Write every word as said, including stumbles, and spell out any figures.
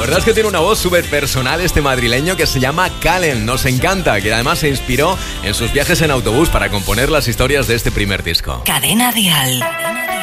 verdad es que tiene una voz súper personal este madrileño que se llama Calen. Nos encanta, que además se inspiró en sus viajes en autobús para componer las historias de este primer disco. Cadena Dial.